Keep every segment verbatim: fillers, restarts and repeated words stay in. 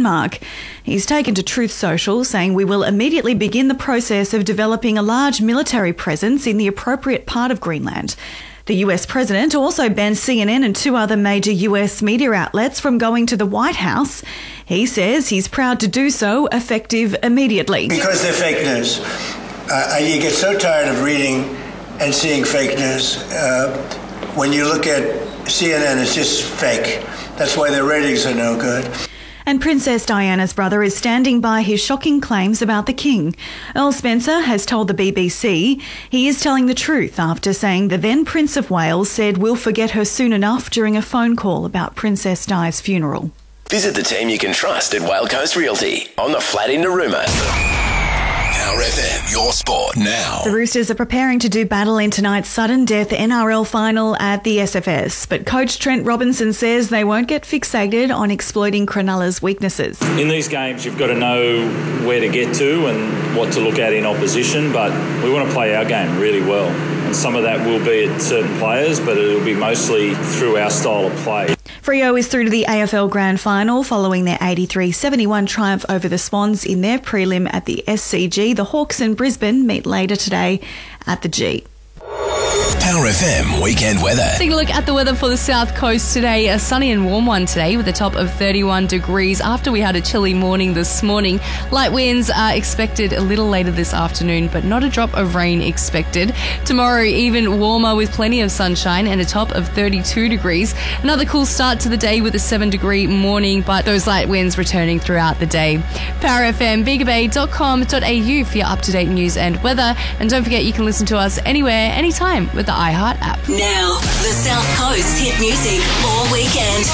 Denmark. He's taken to Truth Social, saying we will immediately begin the process of developing a large military presence in the appropriate part of Greenland. The U S president also banned C N N and two other major U S media outlets from going to the White House. He says he's proud to do so, effective immediately. Because they're fake news. Uh, you get so tired of reading and seeing fake news. Uh, when you look at C N N, it's just fake. That's why their ratings are no good. And Princess Diana's brother is standing by his shocking claims about the King. Earl Spencer has told the B B C he is telling the truth after saying the then Prince of Wales said we'll forget her soon enough during a phone call about Princess Di's funeral. Visit the team you can trust at Whale Coast Realty on the flat in Narooma. Power F M, your sport now. The Roosters are preparing to do battle in tonight's sudden death N R L final at the S F S. But coach Trent Robinson says they won't get fixated on exploiting Cronulla's weaknesses. In these games, you've got to know where to get to and what to look at in opposition, but we want to play our game really well. And some of that will be at certain players, but it'll be mostly through our style of play. Freo is through to the A F L Grand Final following their eighty-three seventy-one triumph over the Swans in their prelim at the S C G. The Hawks and Brisbane meet later today at the G. Power F M weekend weather. Take a look at the weather for the South Coast today. A sunny and warm one today with a top of thirty-one degrees after we had a chilly morning this morning. Light winds are expected a little later this afternoon, but not a drop of rain expected. Tomorrow, even warmer with plenty of sunshine and a top of thirty-two degrees. Another cool start to the day with a seven degree morning, but those light winds returning throughout the day. Power F M, bega bay dot com dot a u for your up-to-date news and weather. And don't forget you can listen to us anywhere, anytime with the iHeart app. Now, the South Coast hit music all weekend.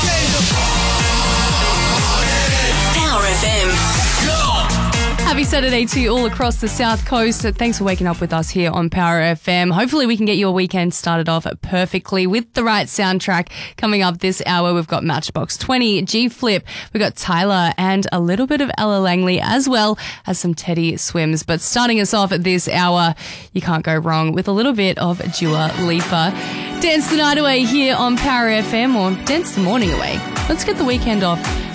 Power F M. Happy Saturday to you all across the South Coast. Thanks for waking up with us here on Power F M. Hopefully we can get your weekend started off perfectly with the right soundtrack. Coming up this hour, we've got Matchbox twenty, G-Flip, we've got Tyler and a little bit of Ella Langley as well as some Teddy Swims. But starting us off at this hour, you can't go wrong with a little bit of Dua Lipa. Dance the night away here on Power F M, or dance the morning away. Let's get the weekend off